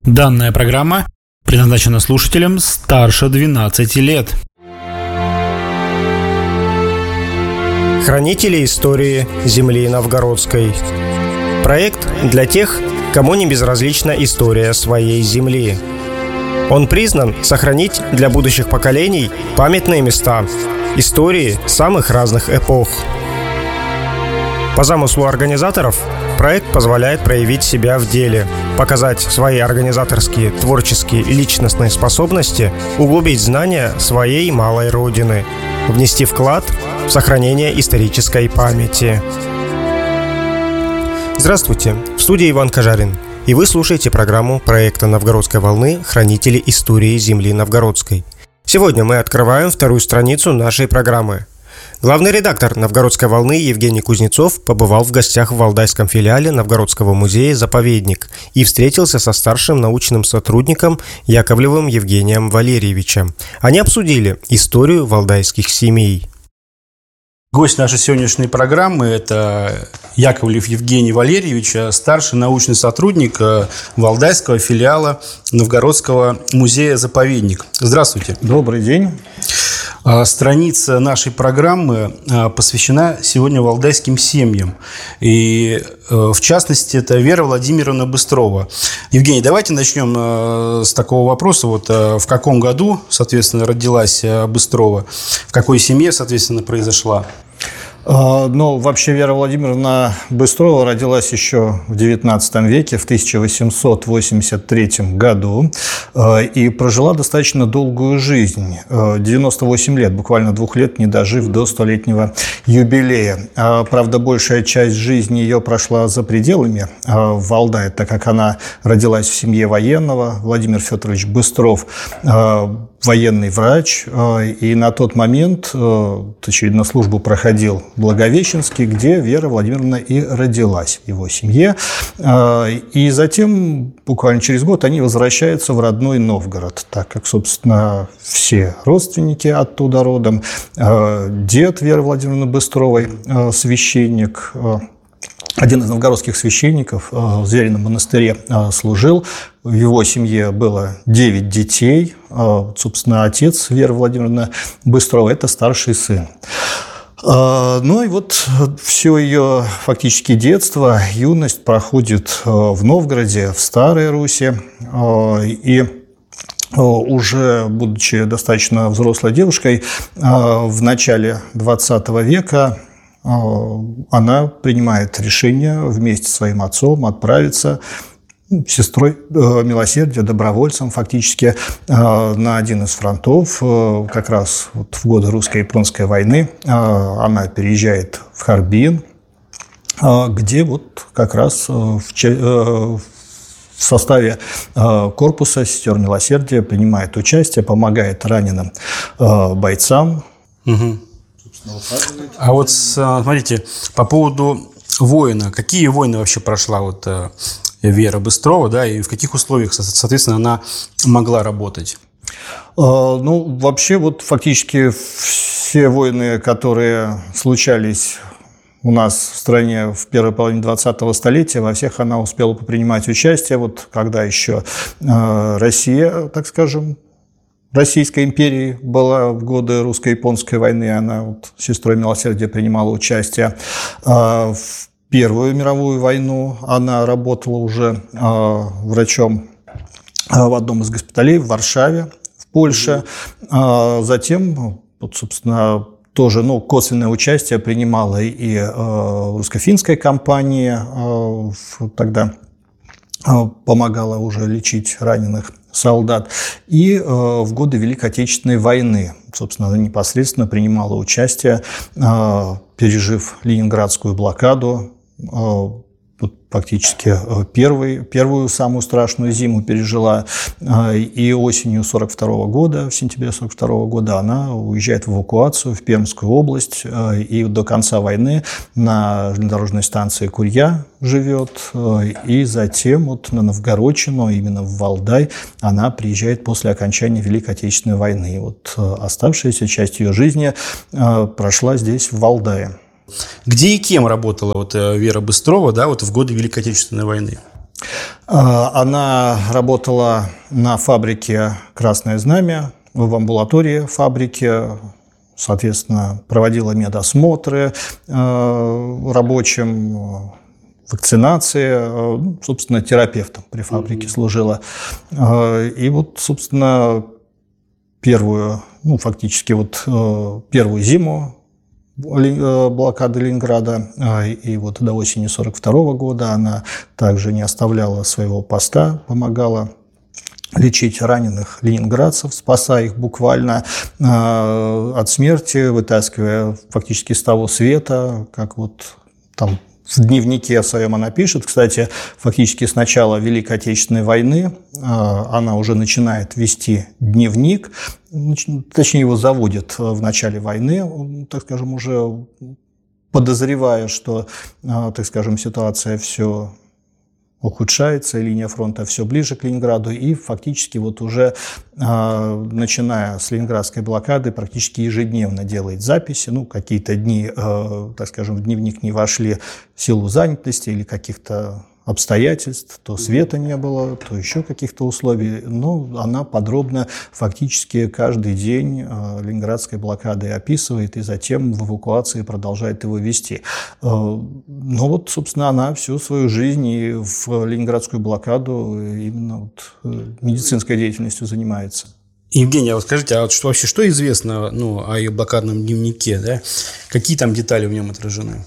Данная программа предназначена слушателям старше 12 лет. Хранители истории земли новгородской. Проект для тех, кому не безразлична история своей земли. Он признан сохранить для будущих поколений памятные места, истории самых разных эпох. По замыслу организаторов, проект позволяет проявить себя в деле, показать свои организаторские, творческие и личностные способности, углубить знания своей малой родины, внести вклад в сохранение исторической памяти. Здравствуйте, в студии Иван Кожарин, и вы слушаете программу проекта «Новгородской волны. Хранители истории земли новгородской». Сегодня мы открываем вторую страницу нашей программы. Главный редактор «Новгородской волны» Евгений Кузнецов побывал в гостях в валдайском филиале Новгородского музея «Заповедник» и встретился со старшим научным сотрудником Яковлевым Евгением Валерьевичем. Они обсудили историю валдайских семей. Гость нашей сегодняшней программы – это Яковлев Евгений Валерьевич, старший научный сотрудник валдайского филиала Новгородского музея «Заповедник». Здравствуйте. Добрый день. Страница нашей программы посвящена сегодня валдайским семьям. И, в частности, это Вера Владимировна Быстрова. Евгений, давайте начнем с такого вопроса. В каком году, соответственно, родилась Быстрова? В какой семье, соответственно, произошла? Вообще Вера Владимировна Быстрова родилась еще в XIX веке, в 1883 году, и прожила достаточно долгую жизнь, 98 лет, буквально 2 лет, не дожив до 100-летнего юбилея. Правда, большая часть жизни ее прошла за пределами Валдая, так как она родилась в семье военного. Владимир Федорович Быстров военный врач, и на тот момент, очевидно, службу проходил в Благовещенске, где Вера Владимировна и родилась в его семье. И затем, буквально через год, они возвращаются в родной Новгород, так как, собственно, все родственники оттуда родом. Дед Веры Владимировны Быстровой, священник, один из новгородских священников в Зверином монастыре служил. В его семье было 9 детей. Собственно, отец Веры Владимировны Быстрова – это старший сын. Все ее фактически детство, юность проходит в Новгороде, в Старой Руси. И уже будучи достаточно взрослой девушкой, в начале XX века она принимает решение вместе со своим отцом отправиться сестрой милосердия, добровольцем фактически на один из фронтов. Как раз в годы русско-японской войны она переезжает в Харбин, где как раз в составе корпуса сестер милосердия принимает участие, помогает раненым бойцам. Угу. А смотрите, по поводу воина. Какие войны вообще прошла Вера Быстрова, да, и в каких условиях, соответственно, она могла работать? Вообще, фактически все войны, которые случались у нас в стране в первой половине 20-го столетия, во всех она успела попринимать участие. Когда еще Россия, так скажем, Российской империи была в годы русско-японской войны, она сестрой милосердия принимала участие. В Первую мировую войну она работала уже врачом в одном из госпиталей в Варшаве, в Польше. Затем, собственно, тоже косвенное участие принимала и в русско-финской кампании, тогда помогала уже лечить раненых солдат. И в годы Великой Отечественной войны, собственно, она непосредственно принимала участие, пережив Ленинградскую блокаду, фактически первую самую страшную зиму пережила, и осенью 1942 года, в сентябре 1942 года она уезжает в эвакуацию в Пермскую область, и до конца войны на железнодорожной станции Курья живет, и затем на Новгородчину, именно в Валдай, она приезжает после окончания Великой Отечественной войны. Оставшаяся часть ее жизни прошла здесь, в Валдае. Где и кем работала Вера Быстрова, в годы Великой Отечественной войны? Она работала на фабрике «Красное знамя», в амбулатории фабрики, соответственно, проводила медосмотры рабочим, вакцинации, собственно, терапевтом при фабрике служила. И вот, собственно, первую зиму блокады Ленинграда и вот до осени 1942 года она также не оставляла своего поста, помогала лечить раненых ленинградцев, спасая их буквально от смерти, вытаскивая фактически с того света, как вот там в дневнике своем она пишет. Кстати, фактически с начала Великой Отечественной войны она уже начинает вести дневник, точнее его заводит в начале войны, так скажем, уже подозревая, что, так скажем, ситуация все ухудшается, линия фронта все ближе к Ленинграду, и фактически вот уже начиная с ленинградской блокады практически ежедневно делает записи. Какие-то дни, так скажем, в дневник не вошли в силу занятости или каких-то обстоятельств, то света не было, то еще каких-то условий, но она подробно фактически каждый день ленинградской блокады описывает и затем в эвакуации продолжает его вести. Но вот, собственно, она всю свою жизнь и в ленинградскую блокаду именно медицинской деятельностью занимается. Евгений, а вот скажите, что известно о ее блокадном дневнике, да? Какие там детали в нем отражены?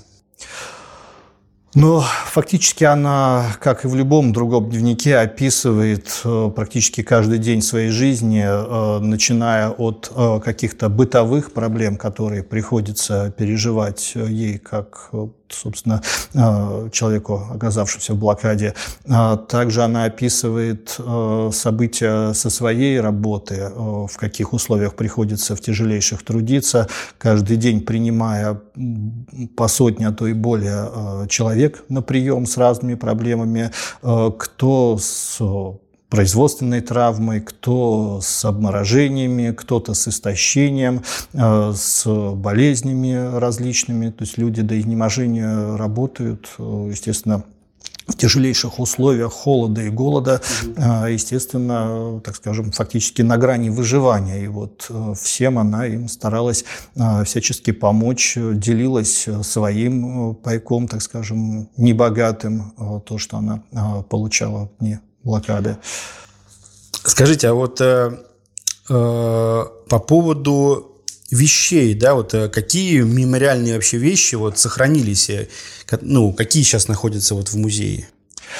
Но фактически она, как и в любом другом дневнике, описывает практически каждый день своей жизни, начиная от каких-то бытовых проблем, которые приходится переживать ей как, собственно, человеку, оказавшемуся в блокаде. Также она описывает события со своей работы, в каких условиях приходится в тяжелейших трудиться, каждый день принимая по сотне, а то и более человек на прием с разными проблемами, кто с производственной травмой, кто с обморожениями, кто-то с истощением, с болезнями различными. То есть люди до изнеможения работают, естественно, в тяжелейших условиях холода и голода, естественно, так скажем, фактически на грани выживания. И вот всем она им старалась всячески помочь, делилась своим пайком, так скажем, небогатым, то, что она получала в дни блокады. Скажите, а вот по поводу вещей, да, вот какие мемориальные вообще вещи вот сохранились, какие сейчас находятся вот в музее?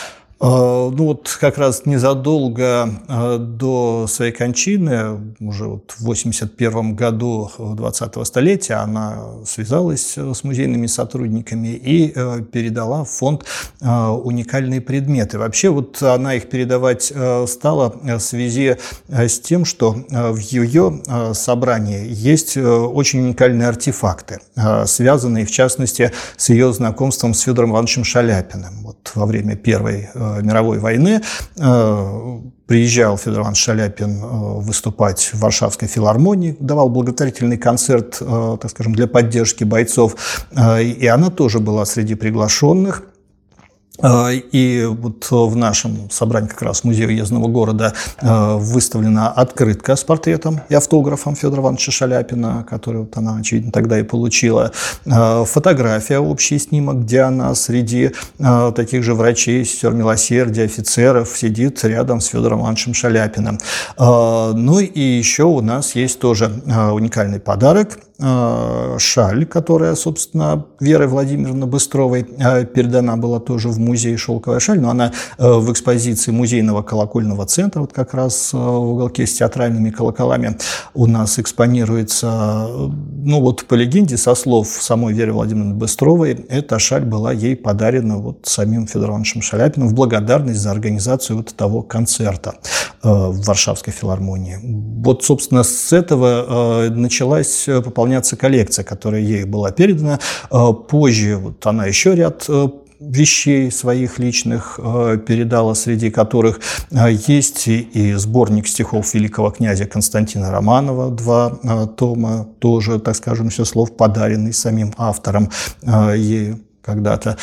Как раз незадолго до своей кончины, уже в 1981 году 20-го столетия, она связалась с музейными сотрудниками и передала в фонд уникальные предметы. Вообще она их передавать стала в связи с тем, что в ее собрании есть очень уникальные артефакты, связанные, в частности, с ее знакомством с Федором Ивановичем Шаляпиным. Во время Первой мировой войны приезжал Федор Иванович Шаляпин выступать в Варшавской филармонии, давал благотворительный концерт, так скажем, для поддержки бойцов, и она тоже была среди приглашенных. И вот в нашем собрании как раз в Музее уездного города выставлена открытка с портретом и автографом Федора Ивановича Шаляпина, который она, очевидно, тогда и получила. Фотография, общий снимок, где она среди таких же врачей, сестер милосердия, офицеров сидит рядом с Федором Ивановичем Шаляпиным. И еще у нас есть тоже уникальный подарок. Шаль, которая, собственно, Верой Владимировной Быстровой передана была тоже в музей, шелковая шаль, но она в экспозиции музейного колокольного центра, вот как раз в уголке с театральными колоколами у нас экспонируется. По легенде, со слов самой Веры Владимировны Быстровой, эта шаль была ей подарена самим Федором Ивановичем Шаляпиным в благодарность за организацию того концерта в Варшавской филармонии. Собственно, с этого началась пополняться коллекция, которая ей была передана. Позже она еще ряд вещей своих личных передала, среди которых есть и сборник стихов великого князя Константина Романова, 2 тома, тоже, так скажем, все слов, подаренный самим автором ей когда-то.